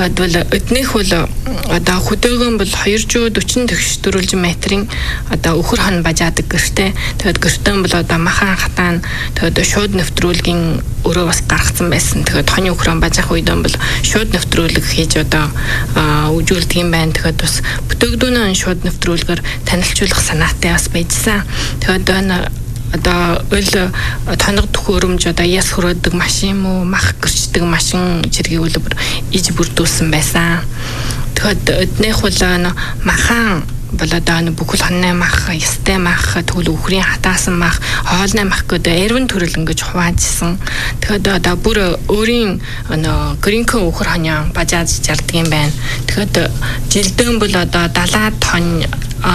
Тэгээд бол өднөх бол одоо хөдөөгөн бол 240 төгс метрийн одоо өхөр хон бажаадаг гэртэй. Тэгээд гэртэн бол одоо махан хатаан тэгээд шууд нэвтрүүлгийн өрөө бас гаргацсан байсан. Тэгээд хонь өхрөн бажаах үед бол шууд нэвтрүүлэг хийж одоо үжүүлдэг юм байна. Тэгээд бас бүтээгдэхүүнээ шууд нэвтрүүлгээр танилцуулах санаатай бас байжсан. Тэгээд одоо өл тоног төхөөрөмж одоо яс хөрөөдөг машин муу мах гэрчдэг машин зэргийг үлбэр иж бүрдүүлсэн байсан. Тэгэхээр өднөх бол махан болоод бүхэл хонны мах, ястай мах, тэгвэл үхрийн хатаасан мах, хоолны мах гэдэг эрвэн төрөл ингэж хуваажсэн. Тэгэхээр одоо бүр өөрийн гринкэн үхэр хонио бажааж зардаг юм байна. Тэгэхээр жилдэн бол одоо 70 тонн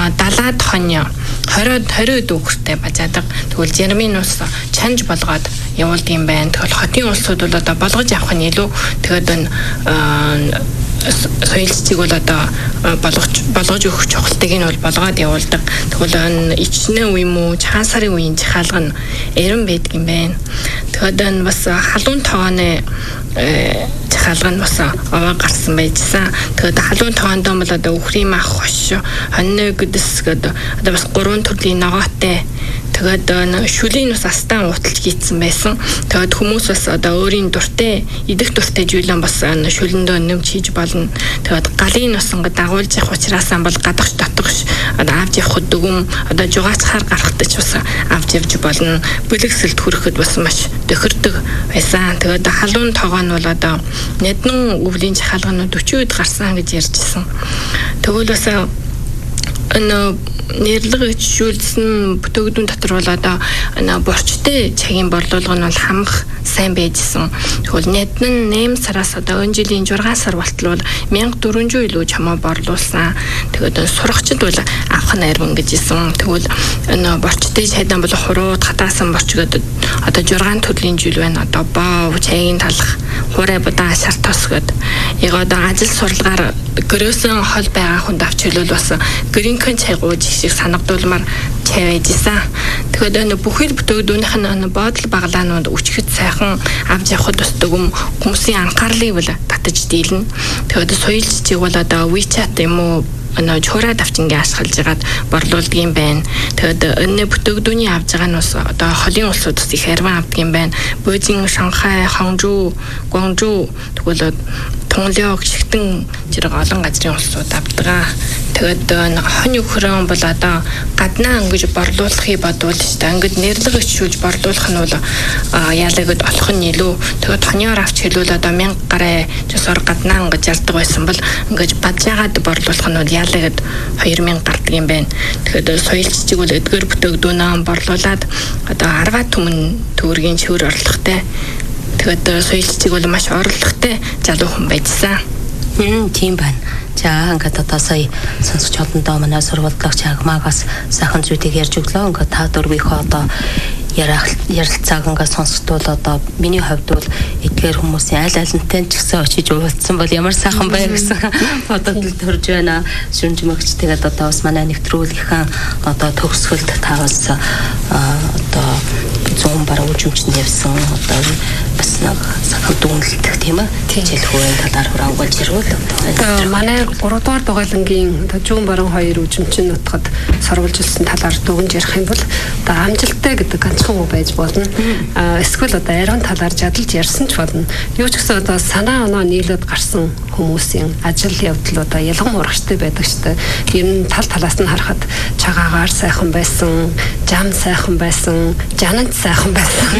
20 үхэртэй бажаадаг. Тэгвэл Жермийн ус чанж болгоод явуулдаг юм байна. Тэгвэл хотын улсууд бол одоо болгож авах нь илүү тэгээд соёлчдыг бол одоо болгож өгөх чухалтыг нь бол болгоод явуулдаг. Тэгвэл ичнэ үе мүү цагаан сарын үеийн жихаалга нь эрен байдаг юм байна. Тэгээд бас халуун тогооны жихаалга нь бас аваа гарсан байжсан. Тэгээд халуун тогоонд бол одоо үхрийн мах хош хоньны гэдэс гэдэг одоо бас 3 төрлийн ногоотой. Тэгээд шүлийн ус астан уталж хийцэн байсан. Тэгээд хүмүүс бас одоо өөрийн дуртай идэх дуртай зүйлэн бас шүлэндөө нэмж хийж болно. Тэгээд галын ус ингэ дагуулж явах учраас бол гадагш татгаш одоо авч явах дүгм одоо жугаацхаар гарахтаа ч бас авч явж болно. Бүлэгсэлд хүрэхэд бас маш тохирдог байсан. Тэгээд халуун тогоо нь бол одоо нэднэн өвлийн жахалганууд 40 үед гарсан гэж ярьжсэн. Тэгвэл бас нэрлэг ичүүлсэн бүтээгдэхүүн дотор бол одоо борчтой цагийн борлуулга нь бол хамх сайн байжсэн. Тэгвэл нэднэн 8 сараас одоо өн жилийн 6 сар болтол 1400 илүү чамаа борлуулсан. Тэгээд сурагчид бол авах нь арвин гэж исэн. Тэгвэл борчтой цайдан бол хурууд хатаасан борч гэдэг одоо 6 төрлийн жил байна. Одоо боо, чайгийн талах, хураа будаа шар тос гэдэг. Яг одоо ажил сурлагаар гөрөөсөн хол байгаа хүнд авч хэлвэл бас гринкэн чай гууж шиг санагдуулмаар чай байжсэн. Тэгэхээр бүхэл бүтээгдэхүүнийх нь бодол баглаанууд өчгөд сайхан авч явахд тусдаг хүмүүсийн анхаарлыг бол татаж дийлнэ. Тэгэхээр соёлчдыг бол одоо WeChat юм уу чораа давчингийн ашиглаж ягаад борлуулдаг юм байна. Тэгээд энэ бүтээгдэхүүний авж байгаа нь бас одоо холын улсуудаас их арван авдаг юм байна. Бөөжин, Шанхай, Хонжу, Гуанчжоу тэгвэл Тунлёг, Шигтэн зэрэг олон газрын улсууд авдаг. Тэгээд хонь өхрөн бол одоо гаднаа ингэж борлуулахыг бодвол шүү дээ. Ингээд нэрлэг ичүүлж борлуулах нь бол яалагд олох нь илүү. Тэгээд хоньоор авч хэлвэл одоо 1000 гаруй жосоор гаднаа ингэж ялдаг байсан бол ингэж бажаагаад борлуулах нь бол яалагд 2000 гардаг юм байна. Тэгэхээр соёлчдыг бол эдгээр бүтээгдэхүүнээ борлуулад одоо 10 түмэн төгрөгийн чивэр орлоготой. Тэгээд соёлчдыг бол маш орлоготой залуу хүн байжсан. Тийм байна. За ингээд одоо сая сонсогч холбоондоо манай сурвалжлагч Агмаагаас сайхан зүйлийг ярьж өглөө. Ингээд та дөрвийнхөө одоо ярилцааг ингээд сонсдвол одоо миний хувьд бол эдгээр хүмүүсийн аль алинтай ч гэсэн очиж уулзсан бол ямар сайхан байв гэсэн бодогдол төрж байна. Шүнжмэгч тэгээд одоо бас манай нэвтрүүлгийнхэн одоо төгсгөлд таваас одоо 100 баруун үжимчэнд явсан одоо бас нэг сайхан дүнэлтэх тийм ээ. Хэлхүүрийн талаар хурангуйж ирвэл манай 3 дугаар дугаалангийн зүүн баруун 2 үжимчин нутгад сурвалжилсан талаар дүгнж ярих юм бол одоо амжилттай гэдэг ганцхан үг байж болно. Эсвэл одоо ариун талаар жадалж ярьсан ч болно. Юу ч гэсэн одоо санаа оноо нийлээд гарсан хүмүүсийн ажил явдал одоо ялган урагштай байдаг шүү дээ. Ер нь тал талаас нь харахад цагаагаар сайхан байсан, жам сайхан байсан, жанант сайхан байсан.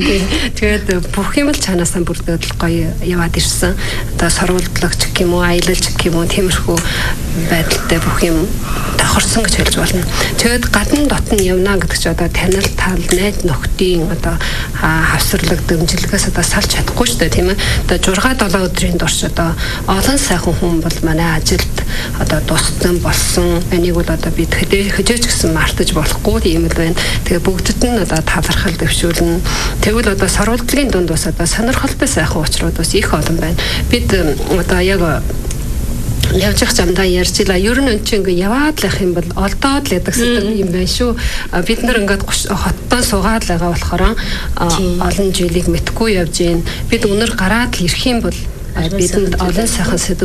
Тэгээд бүх юм л чанаасаа бүрдээд гоё яваад ирсэн. Одоо сурвалжлагч гэх юм уу, аялалч гэх юм уу, тиймэрхүү байдалтай бүх юм давхарсан гэж хэлж болно. Тэгээд гадна дотн явна гэдэг чинь одоо танил тал найз нөхдийн одоо хавсарлаг дэмжлэгээс одоо салж чадахгүй шүү дээ, тийм ээ. Одоо 6-7 өдрийн турш одоо олон сайхан хүн бол манай ажилд одоо тусдан болсон. Энийг бол одоо бид хөжөөж гисэн мартаж болохгүй юм л байна. Тэгээ бүгдэд нь одоо талархал дэвшүүлнэ. Тэгвэл одоо сурвалжлагын дунд бас одоо сонирхолтой сайхан учрууд бас их олон байна. Бид одоо яг явж явах замдаа ярьж илаа. Ер нь энэ чинь ингээ яваад л ах юм бол олдоод л яддаг юм байна шүү. Бид нар ингээд хоттоо суугаад л байгаа болохоор олон жилийг мэдхгүй явж гин. Бид өнөр гараад л ирэх юм бол бидэнд олон сайхан